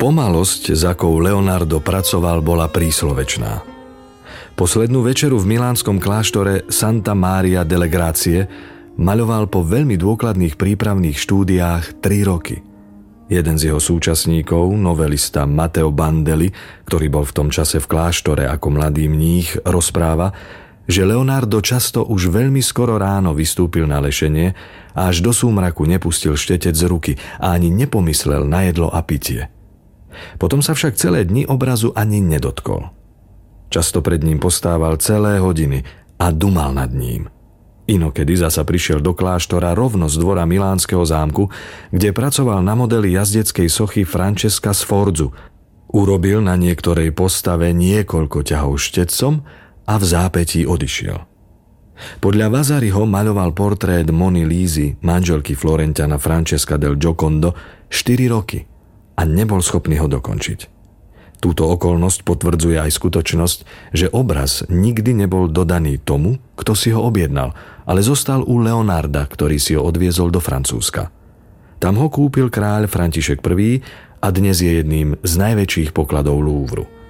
Pomalosť, za akou Leonardo pracoval, bola príslovečná. Poslednú večeru v milánskom kláštore Santa Maria delle Grazie maľoval po veľmi dôkladných prípravných štúdiách 3 roky. Jeden z jeho súčasníkov, novelista Matteo Bandelli, ktorý bol v tom čase v kláštore ako mladý mních, rozpráva, že Leonardo často už veľmi skoro ráno vystúpil na lešenie a až do súmraku nepustil štetec z ruky a ani nepomyslel na jedlo a pitie. Potom sa však celé dni obrazu ani nedotkol. Často pred ním postával celé hodiny a dumal nad ním. Inokedy zasa prišiel do kláštora rovno z dvora Milánskeho zámku, kde pracoval na modeli jazdeckej sochy Francesca Sforzu. Urobil na niektorej postave niekoľko ťahov štetcom a v zápätí odišiel. Podľa Vasariho maľoval portrét Mony Lízy, manželky Florentana Francesca del Giocondo, 4 roky a nebol schopný ho dokončiť. Túto okolnosť potvrdzuje aj skutočnosť, že obraz nikdy nebol dodaný tomu, kto si ho objednal, ale zostal u Leonarda, ktorý si ho odviezol do Francúzska. Tam ho kúpil kráľ František I a dnes je jedným z najväčších pokladov Louvru.